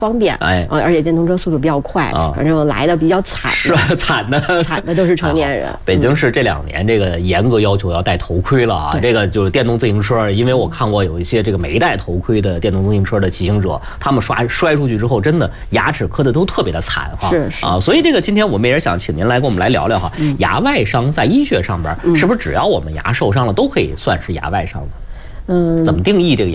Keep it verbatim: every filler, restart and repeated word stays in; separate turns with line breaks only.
方便，哎，呃，而且电动车速度比较快，啊，反正来的比较惨，
是惨的，
惨的都是成年人。
啊、北京市这两年这个严格要求要戴头盔了啊，这个就是电动自行车，因为我看过有一些这个没戴头盔的电动自行车的骑行者，他们摔摔出去之后，真的牙齿磕的都特别的惨哈。
是是
啊，所以这个今天我们也是想请您来跟我们来聊聊哈，嗯、牙外伤在医学上边、嗯、是不是只要我们牙受伤了都可以算是牙外伤呢？嗯，怎么定义这个